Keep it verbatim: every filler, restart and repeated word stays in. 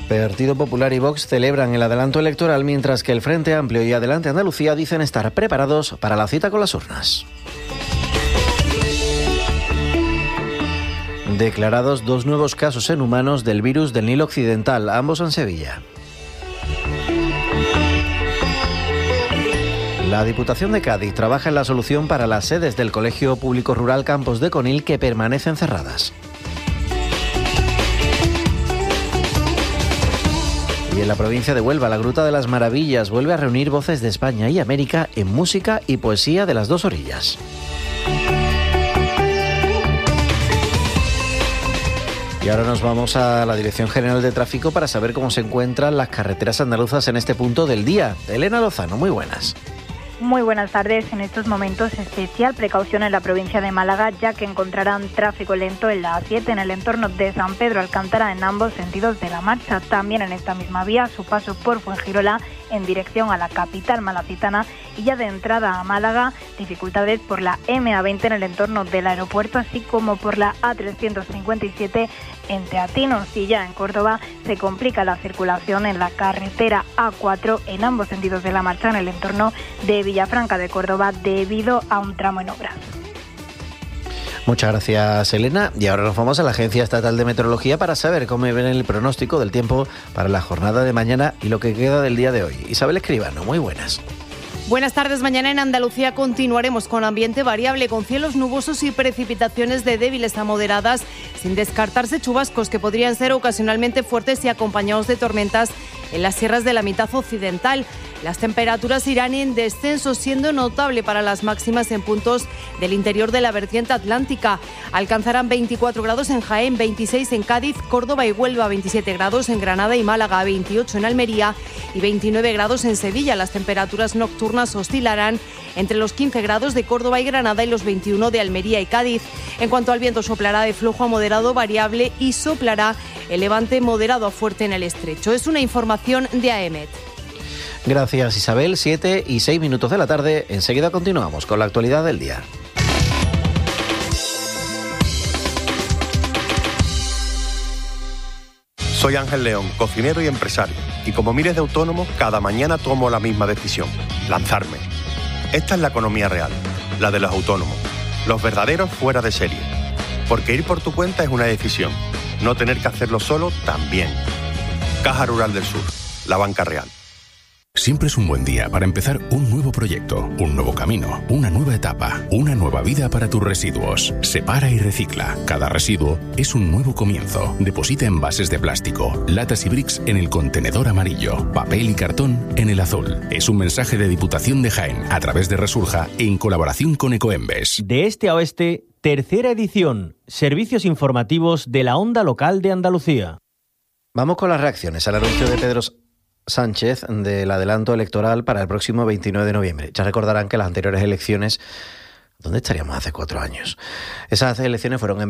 Partido Popular y Vox celebran el adelanto electoral, mientras que el Frente Amplio y Adelante Andalucía dicen estar preparados para la cita con las urnas. Declarados dos nuevos casos en humanos del virus del Nilo Occidental, ambos en Sevilla. La Diputación de Cádiz trabaja en la solución para las sedes del Colegio Público Rural Campos de Conil, que permanecen cerradas. Y en la provincia de Huelva, la Gruta de las Maravillas vuelve a reunir voces de España y América en música y poesía de las dos orillas. Y ahora nos vamos a la Dirección General de Tráfico para saber cómo se encuentran las carreteras andaluzas en este punto del día. Elena Lozano, muy buenas. Muy buenas tardes. En estos momentos, especial precaución en la provincia de Málaga, ya que encontrarán tráfico lento en la A siete en el entorno de San Pedro Alcántara en ambos sentidos de la marcha. También en esta misma vía, su paso por Fuengirola en dirección a la capital malacitana, y ya de entrada a Málaga, dificultades por la eme a veinte en el entorno del aeropuerto, así como por la A trescientos cincuenta y siete en Teatinos. Y ya en Córdoba se complica la circulación en la carretera A cuatro en ambos sentidos de la marcha en el entorno de Villafranca de Córdoba debido a un tramo en obras. Muchas gracias, Elena. Y ahora nos vamos a la Agencia Estatal de Meteorología para saber cómo ven el pronóstico del tiempo para la jornada de mañana y lo que queda del día de hoy. Isabel Escribano, muy buenas. Buenas tardes. Mañana en Andalucía continuaremos con ambiente variable, con cielos nubosos y precipitaciones de débiles a moderadas, sin descartarse chubascos que podrían ser ocasionalmente fuertes y acompañados de tormentas en las sierras de la mitad occidental. Las temperaturas irán en descenso, siendo notable para las máximas en puntos del interior de la vertiente atlántica. Alcanzarán veinticuatro grados en Jaén, veintiséis en Cádiz, Córdoba y Huelva, veintisiete grados en Granada y Málaga, veintiocho en Almería y veintinueve grados en Sevilla. Las temperaturas nocturnas oscilarán entre los quince grados de Córdoba y Granada y los veintiuno de Almería y Cádiz. En cuanto al viento, soplará de flojo a moderado variable y soplará el levante moderado a fuerte en el estrecho. Es una información de A E M E T. Gracias, Isabel. Siete y seis minutos de la tarde. Enseguida continuamos con la actualidad del día. Soy Ángel León, cocinero y empresario. Y como miles de autónomos, cada mañana tomo la misma decisión: lanzarme. Esta es la economía real, la de los autónomos, los verdaderos fuera de serie. Porque ir por tu cuenta es una decisión. No tener que hacerlo solo también. Caja Rural del Sur, la banca real. Siempre es un buen día para empezar un nuevo proyecto, un nuevo camino, una nueva etapa, una nueva vida para tus residuos. Separa y recicla. Cada residuo es un nuevo comienzo. Deposita envases de plástico, latas y bricks en el contenedor amarillo, papel y cartón en el azul. Es un mensaje de Diputación de Jaén a través de Resurja en colaboración con Ecoembes. De este a oeste, tercera edición. Servicios informativos de la onda local de Andalucía. Vamos con las reacciones al anuncio de Pedro Sánchez del adelanto electoral para el próximo veintinueve de noviembre. Ya recordarán que las anteriores elecciones, ¿dónde estaríamos hace cuatro años? Esas elecciones fueron en